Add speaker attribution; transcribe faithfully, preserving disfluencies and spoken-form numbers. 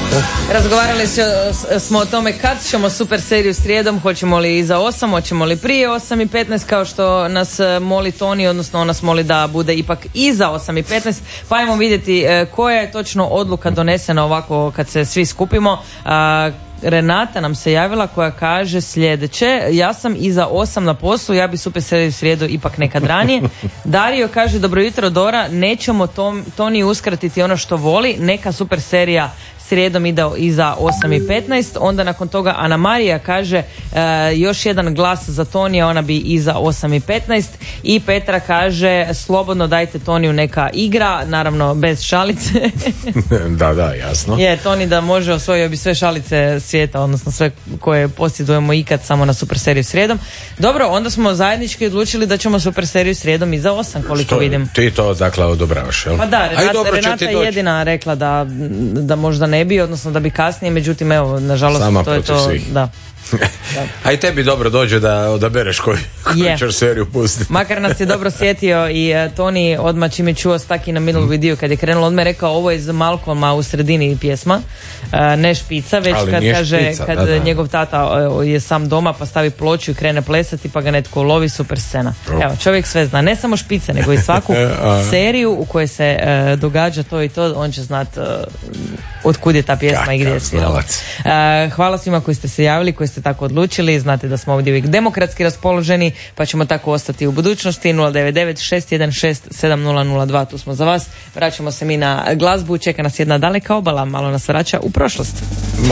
Speaker 1: Razgovarali smo o tome kad ćemo super seriju srijedom, hoćemo li iza osam, hoćemo li prije osam i petnaest, kao što nas moli Toni, odnosno on nas moli da bude ipak iza osam i petnaest, pa ajmo vidjeti koja je točno odluka donesena ovako kad se svi skupimo. Renata nam se javila koja kaže sljedeće: ja sam iza osam na poslu, ja bi super seriju srijedu ipak nekad ranije. Dario kaže: dobro jutro Dora, nećemo tom, Toni uskratiti ono što voli, neka super serija srijedom ide iza osam i petnaest. Onda nakon toga Ana Marija kaže e, još jedan glas za Tonija, ona bi iza osam i petnaest. I Petra kaže: slobodno dajte Toniju neka igra, naravno bez šalice.
Speaker 2: Da, da, jasno.
Speaker 1: Je, Toni da može osvojio bi sve šalice svijeta, odnosno sve koje posjedujemo ikad, samo na super seriju srijedom. Dobro, onda smo zajednički odlučili da ćemo super seriju srijedom iza osam, koliko
Speaker 2: Što,
Speaker 1: vidim.
Speaker 2: Ti to dakle odobravaš, jel?
Speaker 1: Pa da, Renata,
Speaker 2: dobro,
Speaker 1: Renata je jedina rekla da, da možda ne bi, odnosno da bi kasnije, međutim evo, nažalost
Speaker 2: sama
Speaker 1: to je to.
Speaker 2: Svih.
Speaker 1: Da.
Speaker 2: A i tebi dobro dođe da odabereš koju, koju
Speaker 1: yeah.
Speaker 2: ćeš seriju pustiti.
Speaker 1: Makar nas je dobro sjetio i uh, Toni odmah čim je čuo Stuck in the Middle with You, kad je krenulo, odmah rekao ovo je iz Malcolma u sredini pjesma, uh, ne špica, već ali kad kaže špica, kad da, da. njegov tata uh, je sam doma pa stavi ploču i krene plesati pa ga netko lovi, super scena. Oh. Evo, čovjek sve zna, ne samo špice nego i svaku seriju u kojoj se uh, događa to i to, on će znat uh, otkud je ta pjesma Kaka, i gdje je svirala. Uh, hvala svima koji ste se javili, koji ste tako odlučili. Znate da smo ovdje uvijek demokratski raspoloženi, pa ćemo tako ostati u budućnosti. Nula devet devet šest jedan šest sedam nula nula dva, tu smo za vas. Vraćamo se mi na glazbu, čeka nas jedna daleka obala, malo nas vraća u prošlost.